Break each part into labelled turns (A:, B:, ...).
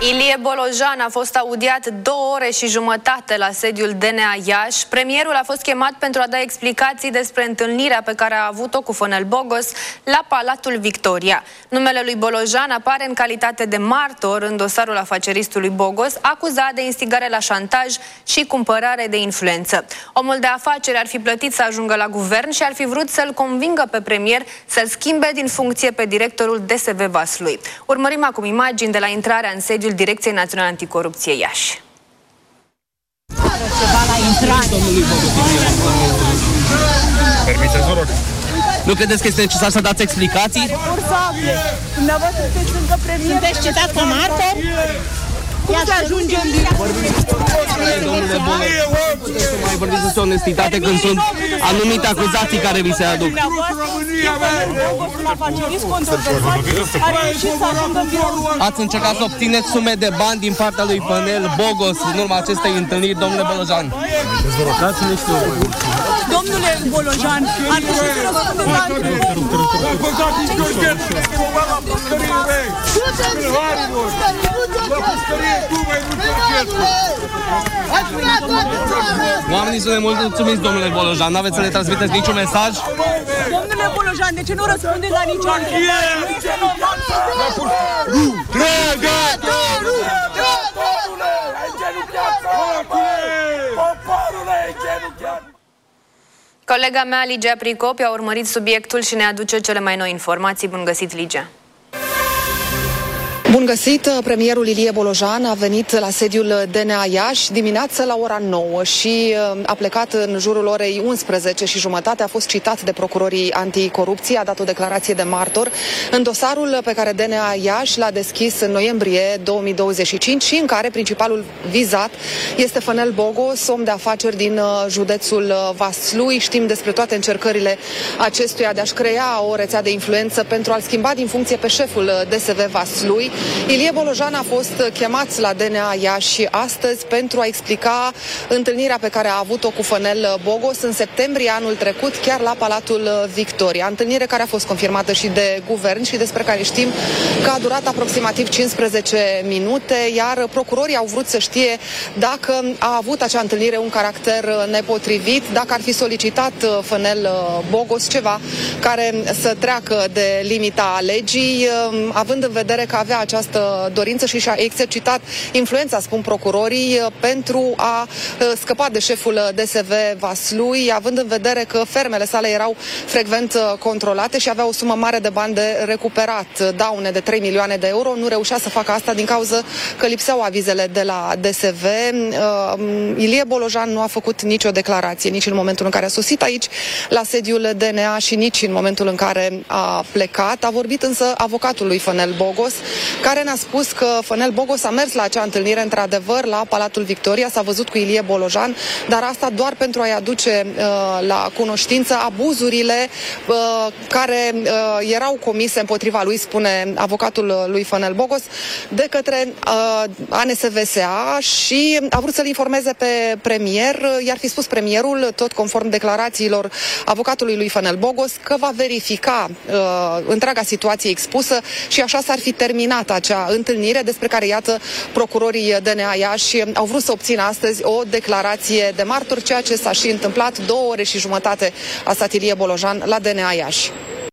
A: Ilie Bolojan a fost audiat 2 ore și jumătate la sediul DNA Iași. Premierul a fost chemat pentru a da explicații despre întâlnirea pe care a avut-o cu Fănel Bogos la Palatul Victoria. Numele lui Bolojan apare în calitate de martor în dosarul afaceristului Bogos, acuzat de instigare la șantaj și cumpărare de influență. Omul de afaceri ar fi plătit să ajungă la guvern și ar fi vrut să-l convingă pe premier să-l schimbe din funcție pe directorul DSV Vaslui. Urmărim acum imagini de la intrarea în sediul Direcției Naționale Anticorupție Iași.
B: Nu credeți că este necesar să dați explicații?
C: Dumneavoastră sunteți încă premier. Sunteți citat ca martor? Cum să ajungem din...
B: Domnule Bogos, puteți să mai vorbiți despre onestitate când sunt anumite acuzații care vi se aduc. Ați încercat să obțineți sume de bani din partea lui Fănel Bogos în urma acestei întâlniri, domnule Bolojan.
C: Domnule Bolojan, ar trebui să răspundem la
B: Oamenii sunt nemulțumiți, domnule Bolojan, n-aveți să le transmiteți niciun mesaj?
C: Domnule Bolojan, de ce nu răspundeți la nicio întrebare?
A: Colega mea, Ligia Pricopi, a urmărit subiectul și ne aduce cele mai noi informații. Bun găsit, Ligia!
D: Bun găsit! Premierul Ilie Bolojan a venit la sediul DNA Iași dimineață la ora 9 și a plecat în jurul orei 11 și jumătate. A fost citat de procurorii anticorupție, a dat o declarație de martor în dosarul pe care DNA Iași l-a deschis în noiembrie 2025 și în care principalul vizat este Fănel Bogos, om de afaceri din județul Vaslui. Știm despre toate încercările acestuia de a-și crea o rețea de influență pentru a-l schimba din funcție pe șeful DSV Vaslui. Ilie Bolojan a fost chemat la DNA Iași astăzi pentru a explica întâlnirea pe care a avut-o cu Fănel Bogos în septembrie anul trecut, chiar la Palatul Victoria. Întâlnire care a fost confirmată și de guvern și despre care știm că a durat aproximativ 15 minute, iar procurorii au vrut să știe dacă a avut acea întâlnire un caracter nepotrivit, dacă ar fi solicitat Fănel Bogos ceva care să treacă de limita legii, având în vedere că avea această dorință și și-a exercitat influența, spun procurorii, pentru a scăpa de șeful DSV Vaslui, având în vedere că fermele sale erau frecvent controlate și avea o sumă mare de bani de recuperat, daune de 3 milioane de euro. Nu reușea să facă asta din cauza că lipseau avizele de la DSV. Ilie Bolojan nu a făcut nicio declarație, nici în momentul în care a sosit aici la sediul DNA și nici în momentul în care a plecat. A vorbit însă avocatul lui Fănel Bogos, care ne-a spus că Fănel Bogos a mers la acea întâlnire, într-adevăr, la Palatul Victoria, s-a văzut cu Ilie Bolojan, dar asta doar pentru a-i aduce la cunoștință abuzurile care erau comise împotriva lui, spune avocatul lui Fănel Bogos, de către ANSVSA și a vrut să-l informeze pe premier, i-ar fi spus premierul, tot conform declarațiilor avocatului lui Fănel Bogos, că va verifica întreaga situație expusă și așa s-ar fi terminat acea întâlnire despre care, iată, procurorii DNA Iași au vrut să obțină astăzi o declarație de martor, ceea ce s-a și întâmplat. 2 ore și jumătate a stat Ilie Bolojan la DNA Iași.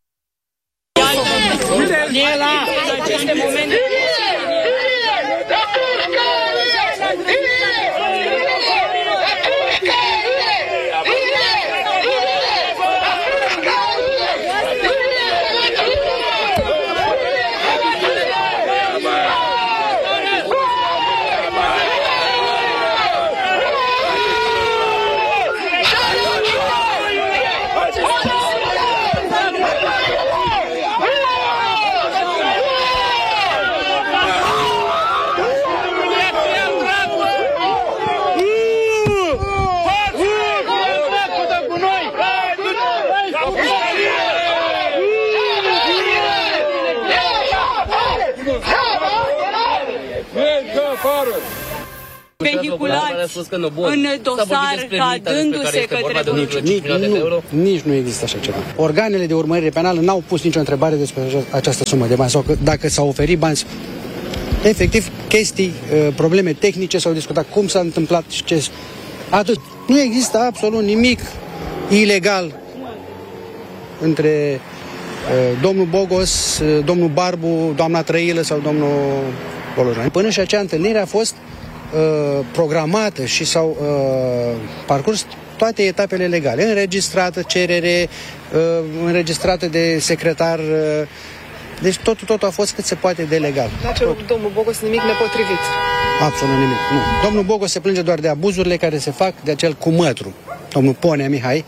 C: vehiculați în dosar ca dându-se către...
E: Nici nu există așa ceva. Organele de urmărire penală n-au pus nicio întrebare despre această sumă de bani sau dacă s-au oferit bani Efectiv, chestii, probleme tehnice s-au discutat, cum s-a întâmplat și ce. Atât. Nu există absolut nimic ilegal între domnul Bogos, domnul Barbu, doamna Trăilă sau domnul Bolojan. Până și acea întâlnire a fost programată și s-au parcurs toate etapele legale. Înregistrată cerere, înregistrată de secretar. Deci totul a fost cât se poate de legal.
D: N-a cerut domnul Bogos nimic nepotrivit.
E: Absolut nimic. Nu. Domnul Bogos se plânge doar de abuzurile care se fac de acel cumătru, domnul Ponea Mihai.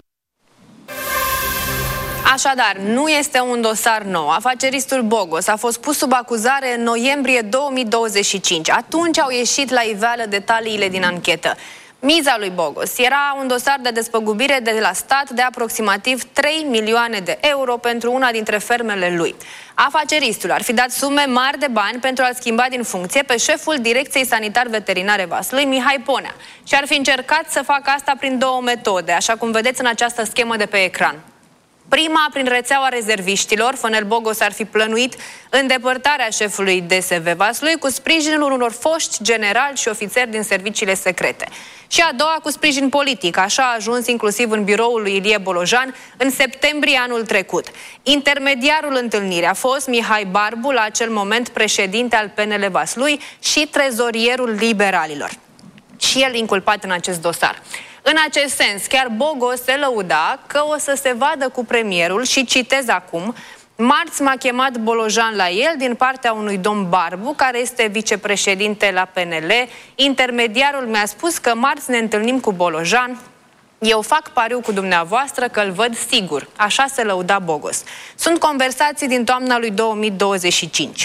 A: Așadar, nu este un dosar nou. Afaceristul Bogos a fost pus sub acuzare în noiembrie 2025. Atunci au ieșit la iveală detaliile din anchetă. Miza lui Bogos era un dosar de despăgubire de la stat de aproximativ 3 milioane de euro pentru una dintre fermele lui. Afaceristul ar fi dat sume mari de bani pentru a-l schimba din funcție pe șeful Direcției Sanitar-Veterinare Vaslui, Mihai Ponea, și ar fi încercat să facă asta prin două metode, așa cum vedeți în această schemă de pe ecran. Prima, prin rețeaua rezerviștilor, Fănel Bogos ar fi plănuit îndepărtarea șefului DSV Vaslui cu sprijinul unor foști generali și ofițeri din serviciile secrete. Și a doua, cu sprijin politic. Așa a ajuns inclusiv în biroul lui Ilie Bolojan în septembrie anul trecut. Intermediarul întâlnirii a fost Mihai Barbu, la acel moment președinte al PNL Vaslui și trezorierul liberalilor. Și el inculpat în acest dosar. În acest sens, chiar Bogos se lăuda că o să se vadă cu premierul și citez acum: marți m-a chemat Bolojan la el din partea unui domn Barbu, care este vicepreședinte la PNL. Intermediarul mi-a spus că marți ne întâlnim cu Bolojan. Eu fac pariu cu dumneavoastră că îl văd sigur. Așa se lăuda Bogos. Sunt conversații din toamna lui 2025.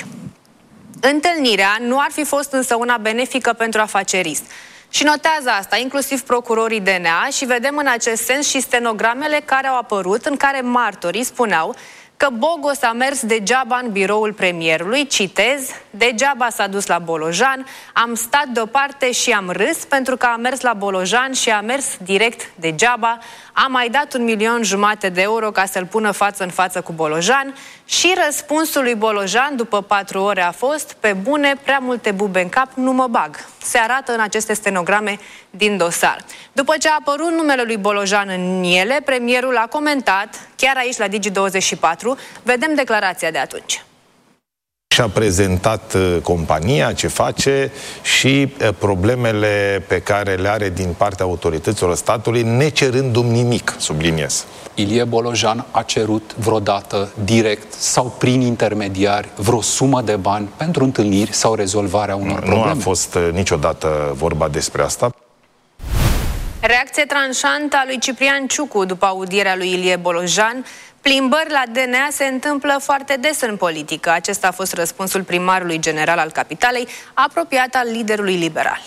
A: Întâlnirea nu ar fi fost însă una benefică pentru afacerist. Și notează asta, inclusiv procurorii DNA, și vedem în acest sens și stenogramele care au apărut, în care martorii spuneau că Bogos a mers degeaba în biroul premierului, citez, degeaba s-a dus la Bolojan, am stat deoparte și am râs pentru că a mers la Bolojan și a mers direct degeaba, a mai dat 1,5 milion de euro ca să-l pună față în față cu Bolojan și răspunsul lui Bolojan după 4 ore a fost: pe bune, prea multe bube în cap, nu mă bag. Se arată în aceste stenograme din dosar. După ce a apărut numele lui Bolojan în ele, premierul a comentat, chiar aici la Digi24, vedem declarația de atunci.
F: Și-a prezentat compania, ce face și problemele pe care le are din partea autorităților statului, necerându-mi nimic, subliniez.
G: Ilie Bolojan a cerut vreodată, direct sau prin intermediari, vreo sumă de bani pentru întâlniri sau rezolvarea unor probleme?
F: Nu a fost niciodată vorba despre asta.
A: Reacție tranșantă a lui Ciprian Ciucu după audierea lui Ilie Bolojan. Plimbări la DNA se întâmplă foarte des în politică. Acesta a fost răspunsul primarului general al capitalei, apropiat al liderului liberal.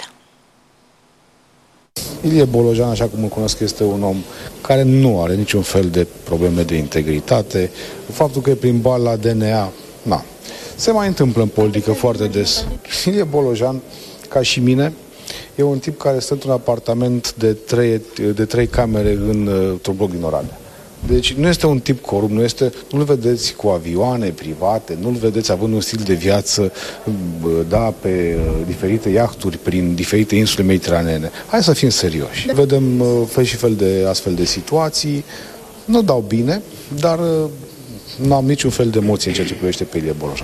H: Ilie Bolojan, așa cum îl cunosc, este un om care nu are niciun fel de probleme de integritate. Faptul că e plimbat la DNA, se mai întâmplă în politică foarte des. Ilie Bolojan, ca și mine, e un tip care stă într-un apartament de 3 camere într-un bloc din Oradea. Deci nu este un tip corupt, nu-l vedeți cu avioane private, nu-l vedeți având un stil de viață, pe diferite iahturi prin diferite insule mediteranene. Hai să fim serioși. Vedem fel și fel de astfel de situații, nu dau bine, dar nu am niciun fel de emoție în ceea ce privește pe Ilie Bolojan.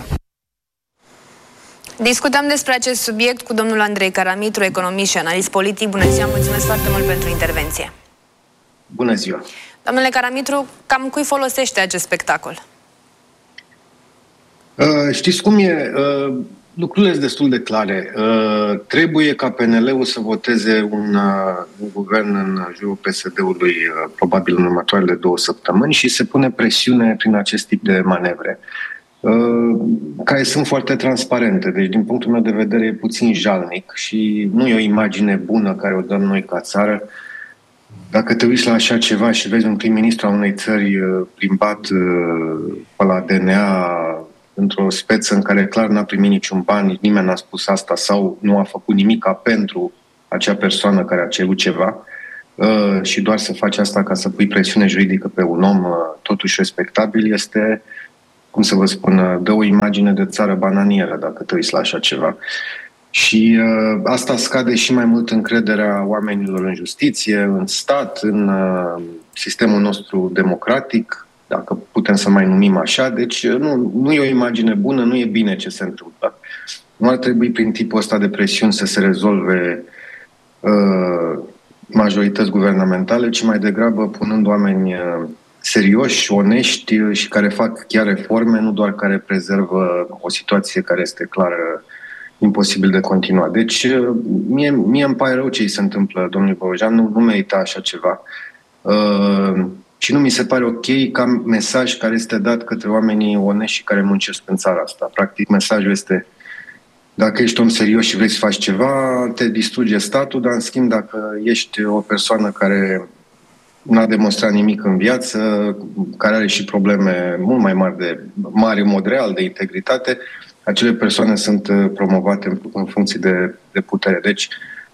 A: Discutăm despre acest subiect cu domnul Andrei Caramitru, economist și analist politic. Bună ziua, mulțumesc foarte mult pentru intervenție.
I: Bună ziua.
A: Domnule Caramitru, cam cui folosește acest spectacol?
I: Știți cum e? Lucrurile sunt destul de clare. Trebuie ca PNL-ul să voteze un guvern în jurul PSD-ului probabil în următoarele 2 săptămâni și se pune presiune prin acest tip de manevre, care sunt foarte transparente. Deci, din punctul meu de vedere, e puțin jalnic și nu e o imagine bună care o dăm noi ca țară. Dacă te uiți la așa ceva și vezi un prim-ministru a unei țări plimbat pe la DNA într-o speță în care clar n-a primit niciun ban, nimeni n-a spus asta sau nu a făcut nimic pentru acea persoană care a cerut ceva și doar să faci asta ca să pui presiune juridică pe un om totuși respectabil, este cum să vă spun, dă o imagine de țară bananieră dacă te uiți la așa ceva. Și asta scade și mai mult încrederea oamenilor în justiție, în stat, în sistemul nostru democratic, dacă putem să mai numim așa. Deci nu e o imagine bună, nu e bine ce se întâmplă. Nu ar trebui prin tipul ăsta de presiuni să se rezolve majorități guvernamentale, ci mai degrabă punând oameni serioși, onești și care fac chiar reforme, nu doar care prezervă o situație care este clară imposibil de continuat. Deci, mie îmi pare rău ce îi se întâmplă, domnul Bolojan, nu merita așa ceva. Și nu mi se pare ok ca mesaj care este dat către oamenii onești și care muncesc în țara asta. Practic, mesajul este: dacă ești om serios și vrei să faci ceva, te distruge statul, dar în schimb, dacă ești o persoană care n-a demonstrat nimic în viață, care are și probleme mult mai mari în mod real de integritate, acele persoane sunt promovate în funcție de putere. Deci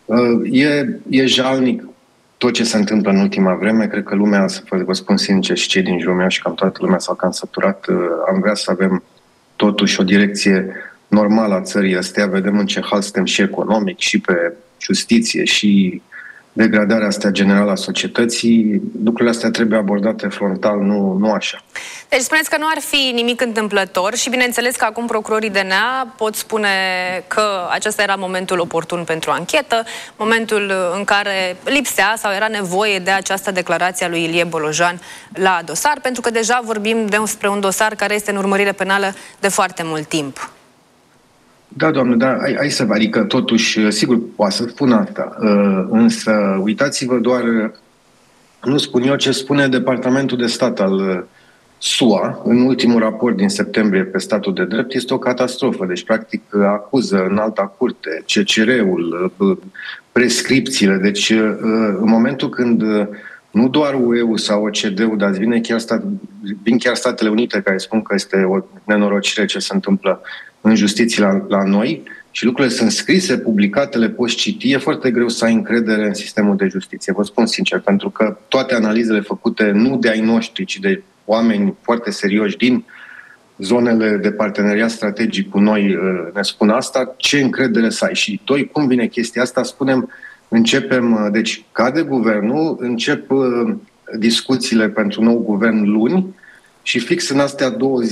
I: e jalnic tot ce se întâmplă în ultima vreme. Cred că lumea, să vă spun sincer, și cei din jurul meu și cam toată lumea s-au cam săturat. Am vrea să avem totuși o direcție normală a țării astea. Vedem în ce hal suntem și economic, și pe justiție, și degradarea asta generală a societății. Lucrurile astea trebuie abordate frontal, nu așa.
A: Deci spuneți că nu ar fi nimic întâmplător și bineînțeles că acum procurorii DNA pot spune că acesta era momentul oportun pentru anchetă, momentul în care lipsea sau era nevoie de această declarație a lui Ilie Bolojan la dosar, pentru că deja vorbim despre un dosar care este în urmărire penală de foarte mult timp.
I: Da, doamnă, da, hai să vă, adică totuși, sigur, poate să spun asta, însă uitați-vă doar, nu spun eu, ce spune Departamentul de Stat al SUA, în ultimul raport din septembrie pe statul de drept, este o catastrofă. Deci, practic, acuză în alta curte, CCR-ul, prescripțiile. Deci, în momentul când nu doar UE-ul sau OCDE-ul, dar vin chiar Statele Unite care spun că este o nenorocire ce se întâmplă în justiție la noi și lucrurile sunt scrise, publicate, le poți citi, e foarte greu să ai încredere în sistemul de justiție. Vă spun sincer, pentru că toate analizele făcute nu de ai noștri, ci de oameni foarte serioși din zonele de parteneriat strategic cu noi ne spun asta, ce încredere să ai. Și doi, cum vine chestia asta, începem, deci cade guvernul, încep discuțiile pentru nou guvern luni și fix în astea 2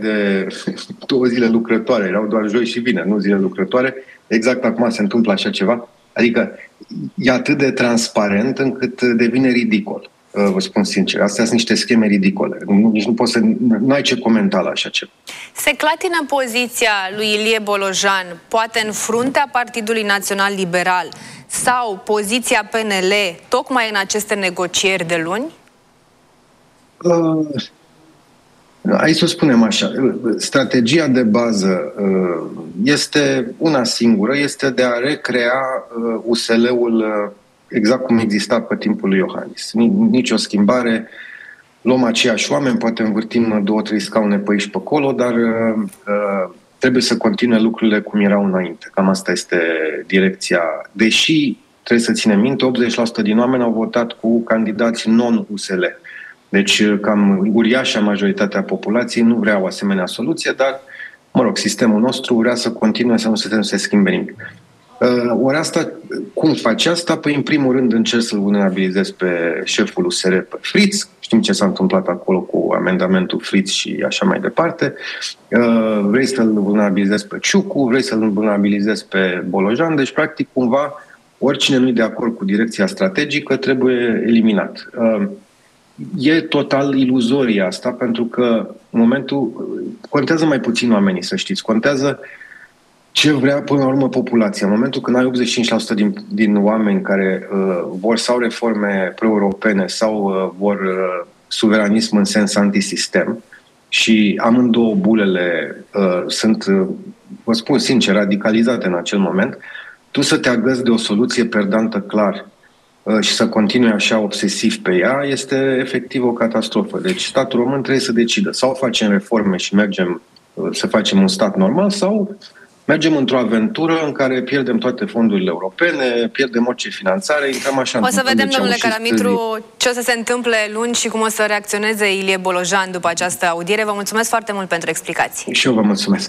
I: zile lucrătoare, erau doar joi și vineri, nu zile lucrătoare, exact acum se întâmplă așa ceva. Adică e atât de transparent încât devine ridicol. Vă spun sincer, astea sunt niște scheme ridicole. Nici nu ai ce comenta la așa ceva.
A: Se clatină poziția lui Ilie Bolojan, poate în fruntea Partidului Național Liberal, sau poziția PNL, tocmai în aceste negocieri de luni?
I: Hai să o spunem așa. Strategia de bază este una singură, este de a recrea USL-ul exact cum exista pe timpul lui Iohannis. Nici o schimbare, luăm aceiași oameni, poate învârtim 2-3 scaune pe aici pe acolo, dar trebuie să continue lucrurile cum erau înainte. Cam asta este direcția. Deși, trebuie să ținem minte, 80% din oameni au votat cu candidați non-USL. Deci, cam uriașa majoritatea populației nu vrea o asemenea soluție, dar, mă rog, sistemul nostru vrea să continue să nu se schimbe nimic. Ori asta, cum face asta? Păi, în primul rând, încerc să-l vulnerabilizez pe șeful USR, pe Fritz. Știm ce s-a întâmplat acolo cu amendamentul Fritz și așa mai departe. Vrei să-l vulnerabilizezi pe Ciucu, vrei să-l vulnerabilizezi pe Bolojan. Deci, practic, cumva, oricine nu e de acord cu direcția strategică trebuie eliminat. E total iluzorie asta, pentru că în momentul contează mai puțin oamenii, să știți. Contează ce vrea până la urmă populația. În momentul când ai 85% din oameni care vor sau reforme pro-europene sau vor suveranism în sens antisistem și amândouă bulele sunt, vă spun sincer, radicalizate în acel moment, tu să te agăți de o soluție perdantă clar și să continui așa obsesiv pe ea, este efectiv o catastrofă. Deci statul român trebuie să decidă. Sau facem reforme și mergem să facem un stat normal, sau mergem într-o aventură în care pierdem toate fondurile europene, pierdem orice finanțare, intrăm așa.
A: O să vedem, domnule Caramitru, ce o să se întâmple luni și cum o să reacționeze Ilie Bolojan după această audiere. Vă mulțumesc foarte mult pentru explicații.
I: Și eu vă mulțumesc.